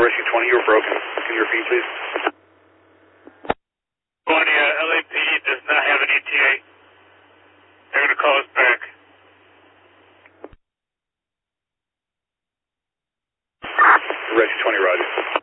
Rescue 20, you were broken. Can you repeat, please? 20, LAPD does not have an ETA. They're going to call us back. Rescue 20, roger.